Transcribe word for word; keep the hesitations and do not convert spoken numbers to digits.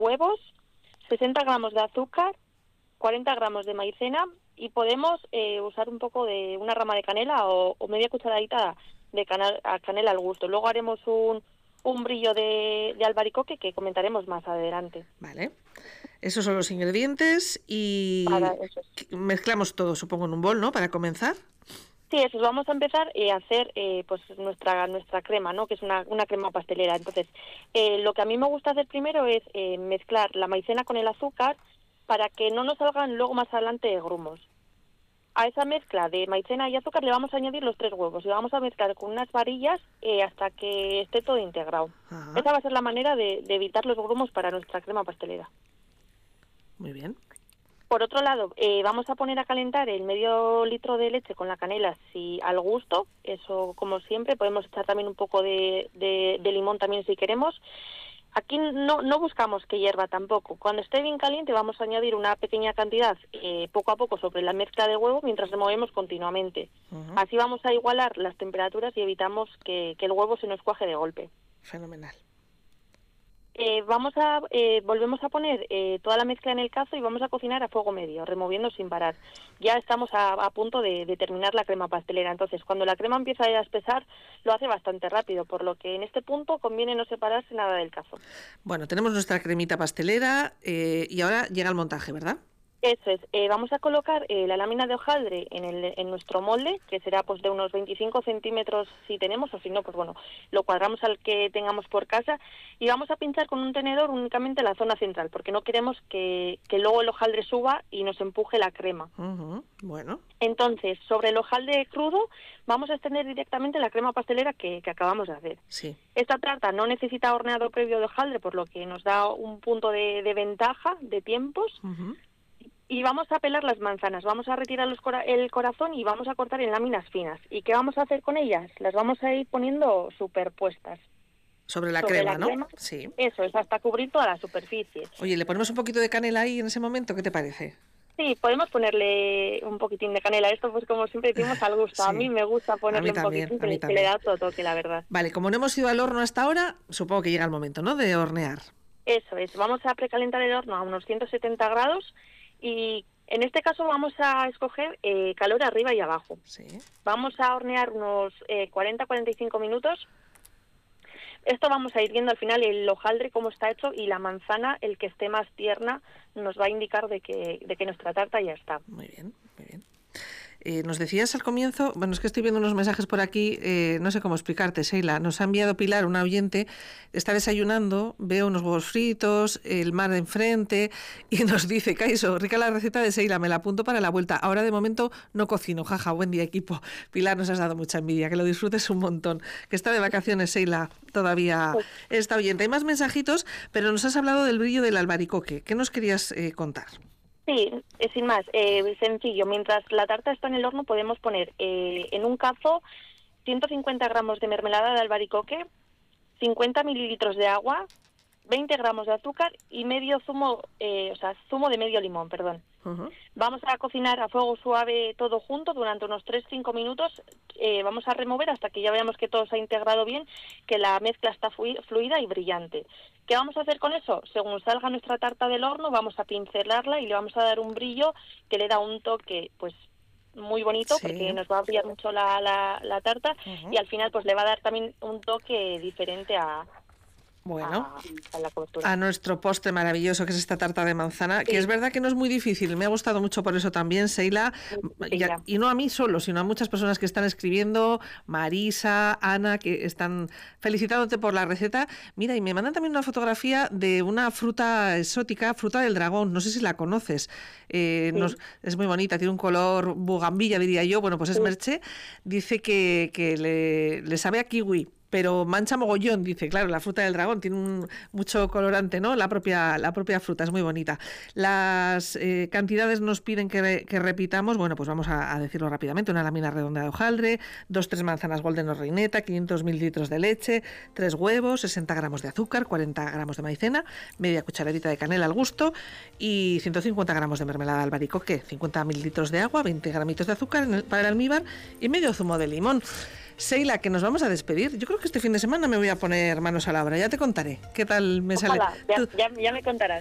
huevos, sesenta gramos de azúcar, cuarenta gramos de maicena y podemos eh, usar un poco de una rama de canela o, o media cucharadita de canal, a canela al gusto. Luego haremos un, un brillo de, de albaricoque que comentaremos más adelante. Vale. Esos son los ingredientes y Para eso. mezclamos todo, supongo, en un bol, ¿no? Para comenzar. Sí, eso. Vamos a empezar eh, a hacer eh, pues nuestra nuestra crema, ¿no? Que es una, una crema pastelera. Entonces, eh, lo que a mí me gusta hacer primero es eh, mezclar la maicena con el azúcar para que no nos salgan luego más adelante grumos. A esa mezcla de maicena y azúcar le vamos a añadir los tres huevos y vamos a mezclar con unas varillas eh, hasta que esté todo integrado. Ajá. Esa va a ser la manera de, de evitar los grumos para nuestra crema pastelera. Muy bien. Por otro lado, eh, vamos a poner a calentar el medio litro de leche con la canela si al gusto, eso como siempre, podemos echar también un poco de, de, de limón también si queremos. Aquí no, no buscamos que hierva tampoco. Cuando esté bien caliente vamos a añadir una pequeña cantidad eh, poco a poco sobre la mezcla de huevo mientras removemos continuamente. Uh-huh. Así vamos a igualar las temperaturas y evitamos que, que el huevo se nos cuaje de golpe. Fenomenal. Eh, vamos a eh, volvemos a poner eh, toda la mezcla en el cazo y vamos a cocinar a fuego medio, removiendo sin parar. Ya estamos a, a punto de, de terminar la crema pastelera. Entonces, cuando la crema empieza a espesar, lo hace bastante rápido, por lo que en este punto conviene no separarse nada del cazo. Bueno, tenemos nuestra cremita pastelera eh, y ahora llega el montaje, ¿verdad? Eso es, eh, vamos a colocar eh, la lámina de hojaldre en, el, en nuestro molde, que será pues de unos veinticinco centímetros si tenemos, o si no, pues bueno, lo cuadramos al que tengamos por casa, y vamos a pinchar con un tenedor únicamente la zona central, porque no queremos que, que luego el hojaldre suba y nos empuje la crema. Uh-huh. Bueno. Entonces, sobre el hojaldre crudo, vamos a extender directamente la crema pastelera que, que acabamos de hacer. Sí. Esta tarta no necesita horneado previo de hojaldre, por lo que nos da un punto de, de ventaja de tiempos. Uh-huh. Y vamos a pelar las manzanas, vamos a retirar los cora- el corazón y vamos a cortar en láminas finas. ¿Y qué vamos a hacer con ellas? Las vamos a ir poniendo superpuestas. Sobre la Sobre crema, la ¿no? Crema, sí. Eso, es hasta cubrir toda la superficie. Oye, ¿le ponemos un poquito de canela ahí en ese momento? ¿Qué te parece? Sí, podemos ponerle un poquitín de canela. Esto, pues como siempre decimos, al gusto. Sí. A mí me gusta ponerle un poquitín, que, que le da todo toque, la verdad. Vale, como no hemos ido al horno hasta ahora, supongo que llega el momento, ¿no?, de hornear. Eso es, vamos a precalentar el horno a unos ciento setenta grados y en este caso vamos a escoger eh, calor arriba y abajo. Sí. Vamos a hornear unos eh, cuarenta a cuarenta y cinco minutos. Esto vamos a ir viendo al final el hojaldre cómo está hecho y la manzana, el que esté más tierna, nos va a indicar de que, de que nuestra tarta ya está. Muy bien, muy bien. Eh, nos decías al comienzo, bueno, es que estoy viendo unos mensajes por aquí, eh, no sé cómo explicarte, Sheila. Nos ha enviado Pilar, una oyente, está desayunando, veo unos huevos fritos, el mar de enfrente, y nos dice: Kaiso, rica la receta de Sheila, me la apunto para la vuelta. Ahora de momento no cocino, jaja, buen día, equipo. Pilar, nos has dado mucha envidia, que lo disfrutes un montón. Que está de vacaciones, Sheila, todavía esta oyente. Hay más mensajitos, pero nos has hablado del brillo del albaricoque. ¿Qué nos querías eh, contar? Sí, sin más, eh, sencillo. Mientras la tarta está en el horno podemos poner eh, en un cazo ciento cincuenta gramos de mermelada de albaricoque, cincuenta mililitros de agua, veinte gramos de azúcar y medio zumo, eh, o sea, zumo de medio limón, perdón. Uh-huh. Vamos a cocinar a fuego suave todo junto durante unos tres a cinco minutos. Eh, vamos a remover hasta que ya veamos que todo se ha integrado bien, que la mezcla está fluida y brillante. ¿Qué vamos a hacer con eso? Según salga nuestra tarta del horno, vamos a pincelarla y le vamos a dar un brillo que le da un toque, pues, muy bonito, sí, porque nos va a brillar mucho la, la, la tarta. Uh-huh. Y al final, pues, le va a dar también un toque diferente a... Bueno, a, a, la a nuestro postre maravilloso que es esta tarta de manzana, sí, que es verdad que no es muy difícil, me ha gustado mucho por eso también, Sheila, sí, y, a, y no a mí solo, sino a muchas personas que están escribiendo, Marisa, Ana, que están felicitándote por la receta. Mira, y me mandan también una fotografía de una fruta exótica, fruta del dragón, no sé si la conoces, eh, sí. nos, es muy bonita, tiene un color bugambilla, diría yo, bueno, pues es sí. Merche, dice que, que le, le sabe a kiwi, pero mancha mogollón, dice, claro, la fruta del dragón tiene un, mucho colorante, ¿no? La propia, la propia fruta es muy bonita. Las eh, cantidades nos piden que, que repitamos, bueno, pues vamos a, a decirlo rápidamente: una lámina redonda de hojaldre, dos, tres manzanas golden o reineta, quinientos mililitros de leche, tres huevos, sesenta gramos de azúcar, cuarenta gramos de maicena, media cucharadita de canela al gusto y ciento cincuenta gramos de mermelada de albaricoque, cincuenta mililitros de agua, veinte gramitos de azúcar en el, para el almíbar y medio zumo de limón. Seila, que nos vamos a despedir. Yo creo que este fin de semana me voy a poner manos a la obra. Ya te contaré qué tal me Ojalá, sale. ya, Tú, ya, ya me contarás.